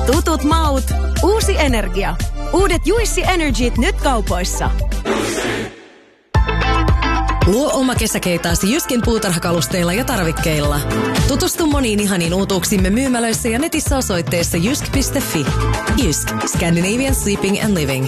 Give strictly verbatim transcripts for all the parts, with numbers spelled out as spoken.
Tutut maut, uusi energia. Uudet Juissi Energyt nyt kaupoissa. Luo oma kesäkeitaasi Jyskin puutarhakalusteilla ja tarvikkeilla. Tutustu moniin ihaniin uutuuksimme myymälöissä ja netissä osoitteessa jysk piste fi. Jysk, Scandinavian Sleeping and Living.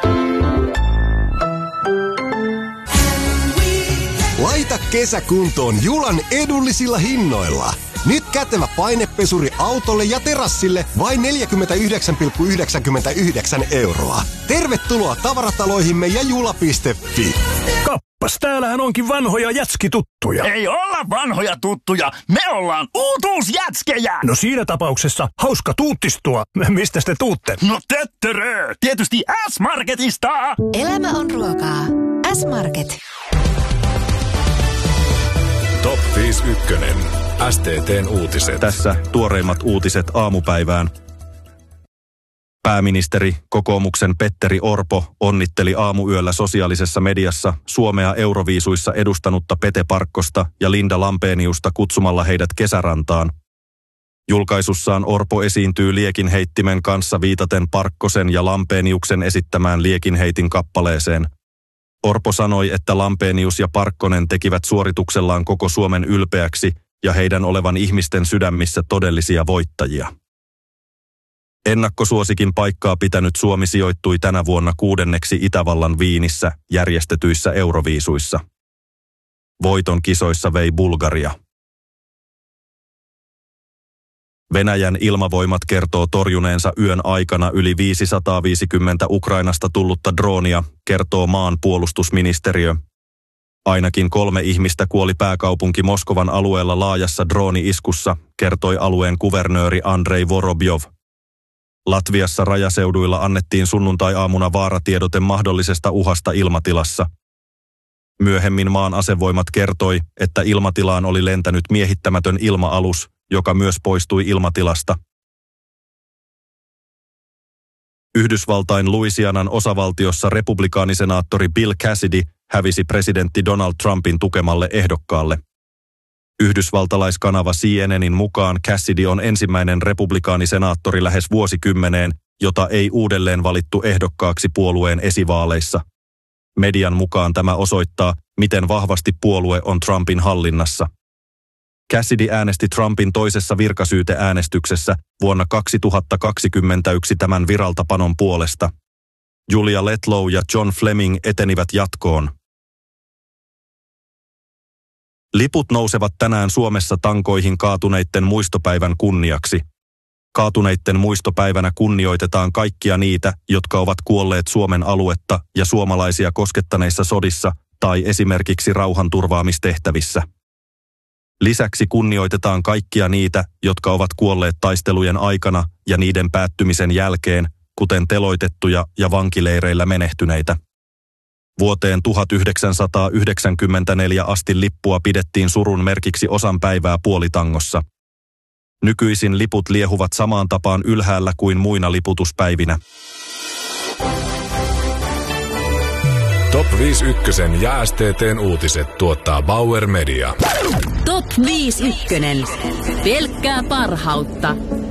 Laita kesä kuntoon Julan edullisilla hinnoilla. Nyt kätevä painepesuri autolle ja terassille vain neljäkymmentäyhdeksän pilkku yhdeksänkymmentäyhdeksän euroa. Tervetuloa tavarataloihimme ja jula piste fi. Kappas, täällähän onkin vanhoja jätskituttuja. Ei olla vanhoja tuttuja, me ollaan uutuusjätskejä. No siinä tapauksessa hauska tuuttistua. Mistä te tuutte? No töttörö, tietysti S-Marketista. Elämä on ruokaa. S-Market. Top viisi ykkönen. S T T:n uutiset. Tässä tuoreimmat uutiset aamupäivään. Pääministeri, kokoomuksen Petteri Orpo, onnitteli aamuyöllä sosiaalisessa mediassa Suomea Euroviisuissa edustanutta Pete Parkkosta ja Linda Lampeniusta kutsumalla heidät kesärantaan. Julkaisussaan Orpo esiintyy liekinheittimen kanssa viitaten Parkkosen ja Lampeniuksen esittämään liekinheitin kappaleeseen. Orpo sanoi, että Lampenius ja Parkkonen tekivät suorituksellaan koko Suomen ylpeäksi ja heidän olevan ihmisten sydämissä todellisia voittajia. Ennakkosuosikin paikkaa pitänyt Suomi sijoittui tänä vuonna kuudenneksi Itävallan Viinissä järjestetyissä Euroviisuissa. Voiton kisoissa vei Bulgaria. Venäjän ilmavoimat kertoo torjuneensa yön aikana yli viisisataaviisikymmentä Ukrainasta tullutta droonia, kertoo maan puolustusministeriö. Ainakin kolme ihmistä kuoli pääkaupunki Moskovan alueella laajassa drooni-iskussa, kertoi alueen kuvernööri Andrei Vorobjov. Latviassa rajaseuduilla annettiin sunnuntai-aamuna vaaratiedote mahdollisesta uhasta ilmatilassa. Myöhemmin maan asevoimat kertoi, että ilmatilaan oli lentänyt miehittämätön ilma-alus, joka myös poistui ilmatilasta. Yhdysvaltain Louisianan osavaltiossa republikaanisenaattori Bill Cassidy hävisi presidentti Donald Trumpin tukemalle ehdokkaalle. Yhdysvaltalaiskanava C N N:in mukaan Cassidy on ensimmäinen republikaanisenaattori lähes vuosikymmeneen, jota ei uudelleen valittu ehdokkaaksi puolueen esivaaleissa. Median mukaan tämä osoittaa, miten vahvasti puolue on Trumpin hallinnassa. Cassidy äänesti Trumpin toisessa virkasyyteäänestyksessä vuonna kaksituhattakaksikymmentäyksi tämän viraltapanon puolesta. Julia Letlow ja John Fleming etenivät jatkoon. Liput nousevat tänään Suomessa tankoihin kaatuneitten muistopäivän kunniaksi. Kaatuneitten muistopäivänä kunnioitetaan kaikkia niitä, jotka ovat kuolleet Suomen aluetta ja suomalaisia koskettaneissa sodissa tai esimerkiksi rauhanturvaamistehtävissä. Lisäksi kunnioitetaan kaikkia niitä, jotka ovat kuolleet taistelujen aikana ja niiden päättymisen jälkeen, kuten teloitettuja ja vankileireillä menehtyneitä. Vuoteen tuhatyhdeksänsataayhdeksänkymmentäneljä asti lippua pidettiin surun merkiksi osan päivää puolitangossa. Nykyisin liput liehuvat samaan tapaan ylhäällä kuin muina liputuspäivinä. Top viisi ykkösen ja S T T:n uutiset tuottaa Bauer Media. Top viisi ykkönen. Pelkkää parhautta.